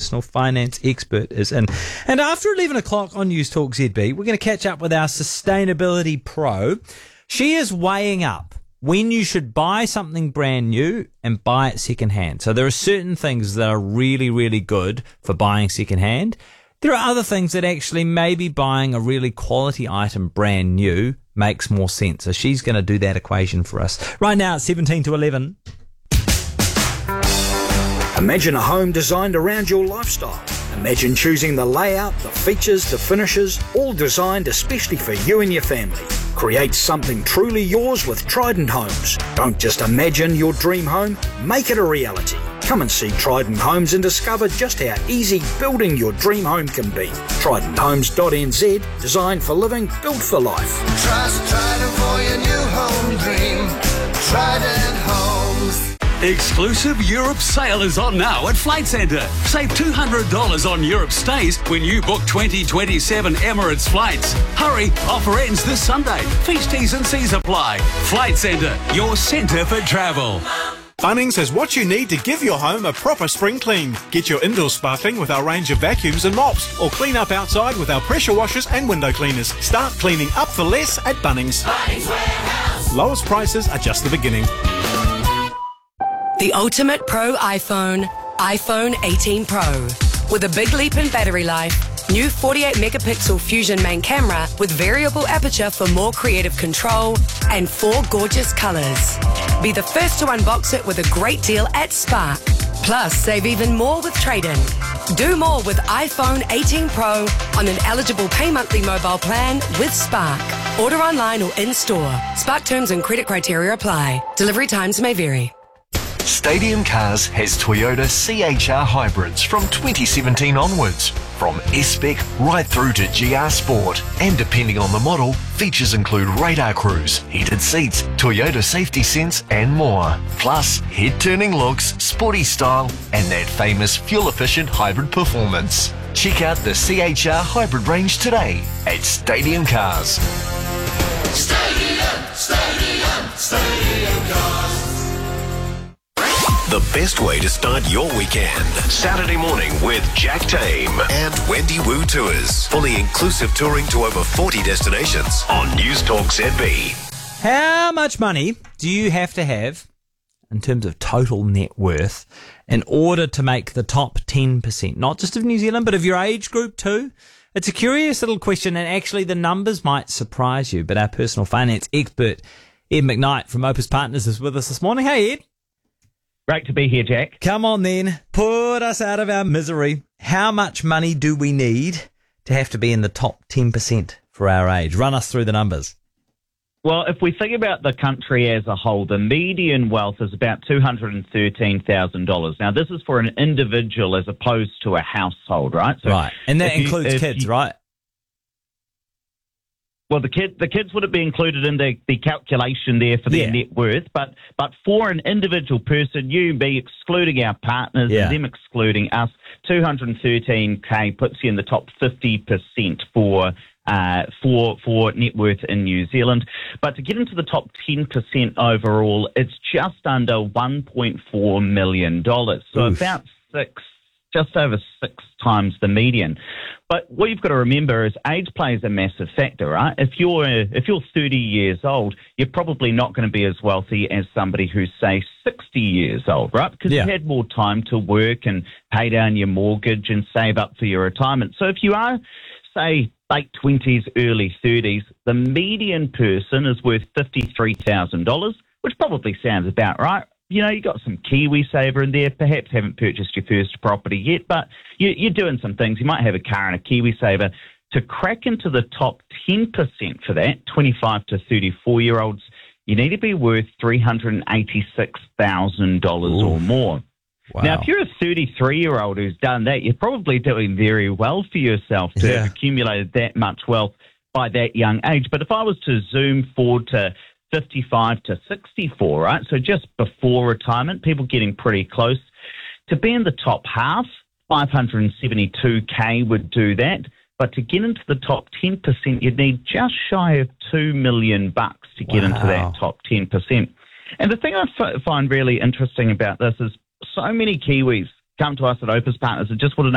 personal finance expert, is in. And after 11 o'clock on News Talk ZB, we're going to catch up with our sustainability pro. She is weighing up when you should buy something brand new and buy it secondhand. So there are certain things that are really, really good for buying secondhand. There are other things that actually maybe buying a really quality item brand new makes more sense. So she's going to do that equation for us. Right now, it's 17 to 11. Imagine a home designed around your lifestyle. Imagine choosing the layout, the features, the finishes, all designed especially for you and your family. Create something truly yours with Trident Homes. Don't just imagine your dream home, make it a reality. Come and see Trident Homes and discover just how easy building your dream home can be. TridentHomes.nz, designed for living, built for life. Trust Trident for your new home dream. Trident Homes. Exclusive Europe sale is on now at Flight Centre. Save $200 on Europe stays when you book 2027 Emirates flights. Hurry, offer ends this Sunday. Feast T's and C's apply. Flight Centre, your centre for travel. Bunnings has what you need to give your home a proper spring clean. Get your indoors sparkling with our range of vacuums and mops, or clean up outside with our pressure washers and window cleaners. Start cleaning up for less at Bunnings. Bunnings Warehouse. Lowest prices are just the beginning. The ultimate pro iPhone 18 Pro. With a big leap in battery life, new 48 megapixel Fusion main camera with variable aperture for more creative control, and 4 gorgeous colours. Be the first to unbox it with a great deal at Spark. Plus, save even more with trade-in. Do more with iPhone 18 Pro on an eligible pay monthly mobile plan with Spark. Order online or in-store. Spark terms and credit criteria apply. Delivery times may vary. Stadium Cars has Toyota CHR hybrids from 2017 onwards. From S-Spec right through to GR Sport. And depending on the model, features include radar cruise, heated seats, Toyota safety sense and more. Plus, head-turning looks, sporty style and that famous fuel-efficient hybrid performance. Check out the CHR hybrid range today at Stadium Cars. Stadium Cars. The best way to start your weekend. Saturday morning with Jack Tame and Wendy Wu Tours. Fully inclusive touring to over 40 destinations on News Talk ZB. How much money do you have to have in terms of total net worth in order to make the top 10%? Not just of New Zealand, but of your age group too? It's a curious little question, and actually the numbers might surprise you, but our personal finance expert, Ed McKnight from Opus Partners, is with us this morning. Hey, Ed. Great to be here, Jack. Come on then, put us out of our misery. How much money do we need to have to be in the top 10% for our age? Run us through the numbers. Well, if we think about the country as a whole, the median wealth is about $213,000. Now, this is for an individual as opposed to a household, right? So right, and that includes kids, right? Well, the kids wouldn't be included in the calculation there for their net worth, but for an individual person, you and me excluding our partners and them excluding us, 213K puts you in the top 50% for net worth in New Zealand. But to get into the top 10% overall, it's just under $1.4 million. So about just over 6 times the median. But what you've got to remember is age plays a massive factor, right? If you're 30 years old, you're probably not going to be as wealthy as somebody who's, say, 60 years old, right? Because you had more time to work and pay down your mortgage and save up for your retirement. So if you are, say, late 20s, early 30s, the median person is worth $53,000, which probably sounds about right. You know, you got some KiwiSaver in there, perhaps haven't purchased your first property yet, but you're doing some things. You might have a car and a KiwiSaver. To crack into the top 10% for that, 25 to 34-year-olds, you need to be worth $386,000 or more. Wow. Now, if you're a 33-year-old who's done that, you're probably doing very well for yourself to have accumulated that much wealth by that young age. But if I was to zoom forward to 55 to 64, right? So just before retirement, people getting pretty close. To be in the top half, 572K would do that. But to get into the top 10%, you'd need just shy of $2 million to get into that top 10%. And the thing I find really interesting about this is so many Kiwis come to us at Opus Partners and just want to know